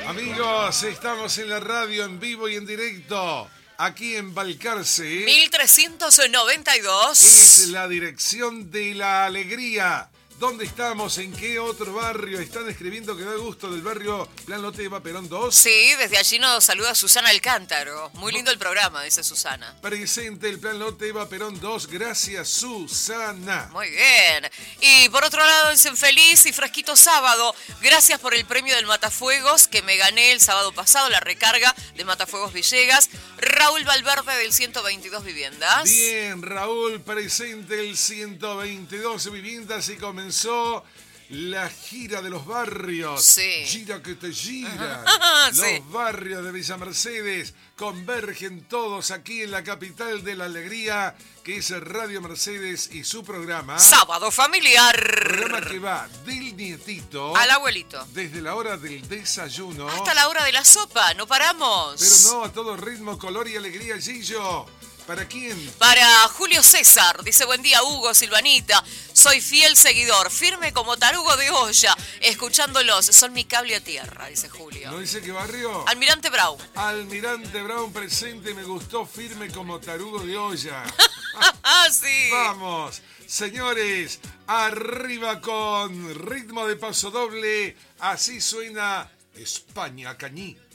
Amigos, estamos en la radio en vivo y en directo, aquí en Balcarce. 1392. Es la dirección de la alegría. ¿Dónde estamos? ¿En qué otro barrio? Están escribiendo que da gusto del barrio Plan Lote Eva Perón 2. Sí, desde allí nos saluda Susana Alcántaro. Muy lindo el programa, dice Susana. Presente el Plan Lote Eva Perón 2. Gracias, Susana. Muy bien. Y por otro lado, dicen feliz y fresquito sábado. Gracias por el premio del Matafuegos que me gané el sábado pasado, la recarga de Matafuegos Villegas. Raúl Valverde del 122 Viviendas. Bien, Raúl, presente el 122 Viviendas y comenzó la gira de los barrios. Sí. Gira que te gira. Sí. Los barrios de Villa Mercedes convergen todos aquí en la capital de la alegría, que es Radio Mercedes y su programa. Sábado familiar. Programa que va del nietito Al abuelito. desde la hora del desayuno Hasta la hora de la sopa, no paramos. Pero no a todo ritmo, color y alegría, Gillo. ¿Para quién? Para Julio César, dice buen día Hugo, Silvanita, soy fiel seguidor, firme como tarugo de olla, escuchándolos, son mi cable a tierra, dice Julio. ¿No dice qué barrio? Almirante Brown. Almirante Brown presente, me gustó, firme como tarugo de olla. Sí. Vamos, señores, arriba con ritmo de paso doble, así suena España Cañí.